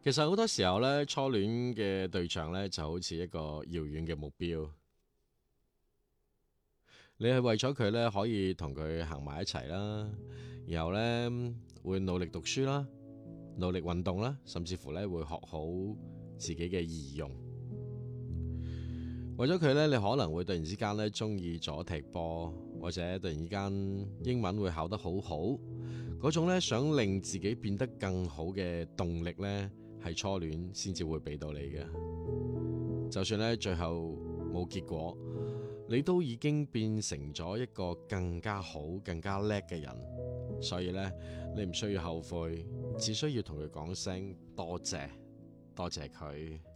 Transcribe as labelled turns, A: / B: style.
A: 其實好多時候咧，初戀嘅對象咧就好似一個遙遠嘅目標，你係為咗佢咧可以同佢行埋一齊啦，然後咧會努力讀書啦，努力運動啦，甚至乎咧會學好自己嘅儀容。為咗佢咧，你可能會突然之間咧中意咗踢波，或者突然之間英文會考得好好，嗰種咧想令自己變得更好嘅動力咧，係初戀先至會俾到你嘅。就算咧最後冇結果，你都已經變成咗一個更加好、更加叻嘅人。所以咧，你唔需要後悔，只需要同佢講聲多謝，多謝佢。